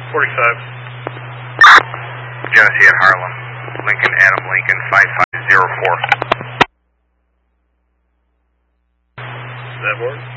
45. Genesee at Harlem. Lincoln, Adam Lincoln, 5504. Does that work?